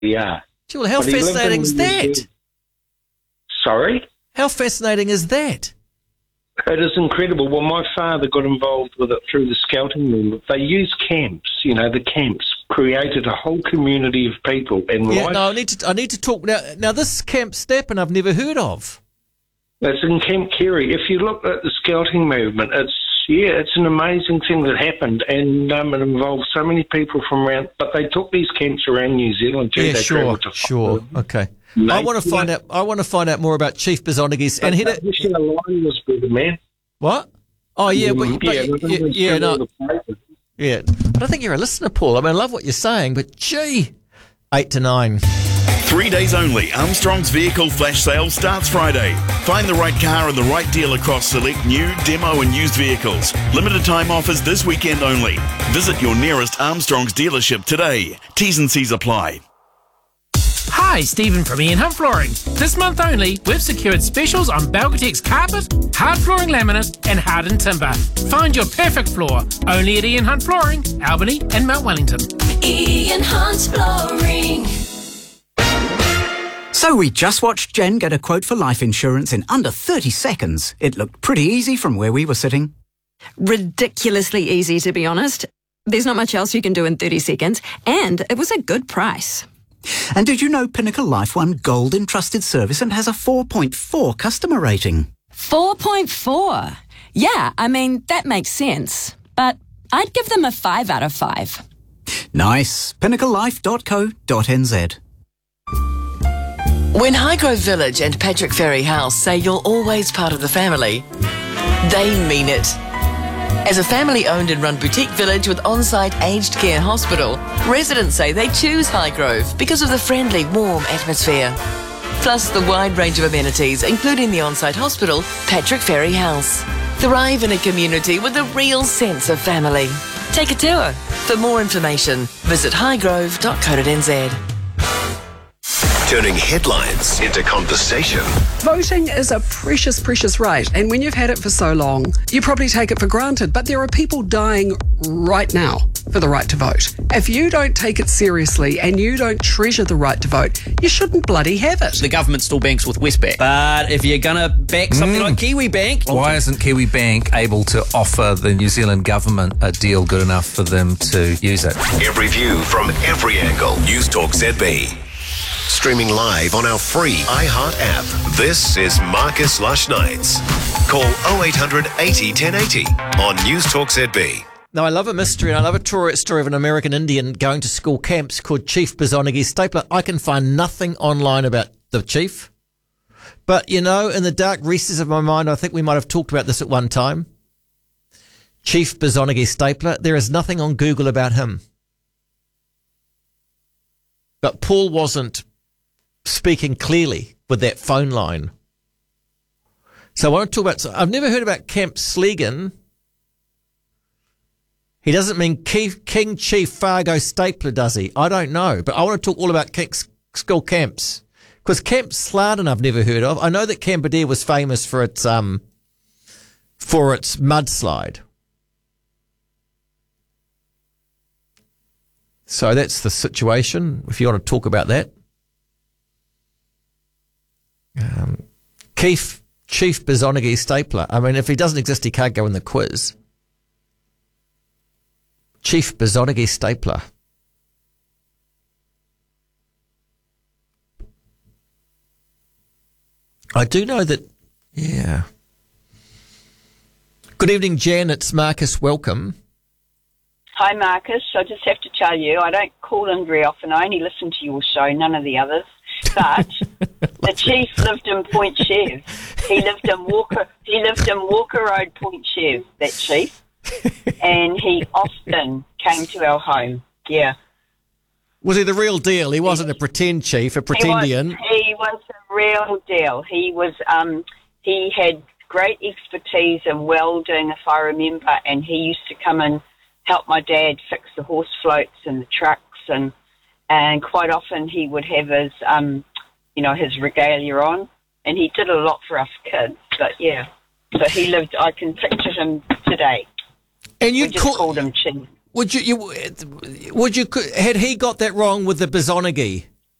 Yeah. Gee, well, how But he lived fascinating in is New that? Zealand. Sorry? How fascinating is that? It is incredible. Well, my father got involved with it through the scouting movement. They used camps, the camps created a whole community of people. And Yeah, no, I need to talk now. Now, this Camp Stappen I've never heard of. it's in Camp Kerry. If you look at the scouting movement, it's an amazing thing that happened, and it involved so many people from around. But they took these camps around New Zealand too. Yeah, They travelled to sure, okay. I want to find out more about Chief Bizonagis. And he Michelle Lyon was good, man. What? Oh yeah, no. Yeah, I don't think you're a listener, Paul. I mean, I love what you're saying, but gee, 8 to 9. 3 days only. Armstrong's vehicle flash sale starts Friday. Find the right car and the right deal across select new, demo and used vehicles. Limited time offers this weekend only. Visit your nearest Armstrong's dealership today. T's and C's apply. Hi, Stephen from Ian Hunt Flooring. This month only, we've secured specials on Belgatex carpet, hard flooring laminate and hardened timber. Find your perfect floor only at Ian Hunt Flooring, Albany and Mount Wellington. Ian Hunt Flooring. So we just watched Jen get a quote for life insurance in under 30 seconds. It looked pretty easy from where we were sitting. Ridiculously easy, to be honest. There's not much else you can do in 30 seconds, and it was a good price. And did you know Pinnacle Life won Gold in Trusted Service and has a 4.4 customer rating? 4.4? Yeah, I mean, that makes sense. But I'd give them a 5 out of 5. Nice. PinnacleLife.co.nz. When Highgrove Village and Patrick Ferry House say you're always part of the family, they mean it. As a family-owned and run boutique village with on-site aged care hospital, residents say they choose Highgrove because of the friendly, warm atmosphere. Plus the wide range of amenities, including the on-site hospital, Patrick Ferry House. Thrive in a community with a real sense of family. Take a tour. For more information, visit highgrove.co.nz. Turning headlines into conversation. Voting is a precious, precious right. And when you've had it for so long, you probably take it for granted. But there are people dying right now for the right to vote. If you don't take it seriously and you don't treasure the right to vote, you shouldn't bloody have it. The government still banks with Westpac. But if you're going to back something like Kiwibank... Why isn't Kiwibank able to offer the New Zealand government a deal good enough for them to use it? Every view from every angle. News Talk ZB. Streaming live on our free iHeart app. This is Marcus Lush Nights. Call 0800 80 1080 on News Talk ZB. Now, I love a mystery, and I love a story of an American Indian going to school camps called Chief Bizonagis Stapler. I can find nothing online about the chief. But, in the dark recesses of my mind, I think we might have talked about this at one time. Chief Bizonagis Stapler. There is nothing on Google about him. But Paul wasn't speaking clearly with that phone line. So I want to talk about... I've never heard about Camp Slegan. He doesn't mean King Chief Fargo Stapler, does he? I don't know. But I want to talk all about school camps. Because Camp Slarden I've never heard of. I know that Camperdown was famous for its mudslide. So that's the situation, if you want to talk about that. Chief Bizonagis Stapler. I mean, if he doesn't exist, he can't go in the quiz. Chief Bizonagis Stapler. I do know that, yeah. Good evening, Jan. It's Marcus. Welcome. Hi, Marcus. I just have to tell you, I don't call in very often. I only listen to your show, none of the others. But the chief lived in Point Chev. He lived in Walker Road, Point Chev, that chief. And he often came to our home. Yeah. Was he the real deal? He wasn't a pretend chief, a pretendian. He was the real deal. He was. He had great expertise in welding, if I remember, and he used to come and help my dad fix the horse floats and the trucks, and quite often he would have his, his regalia on, and he did a lot for us kids. But yeah, so he lived. I can picture him today. And you called him Chief. Had he got that wrong with the Bizonagi?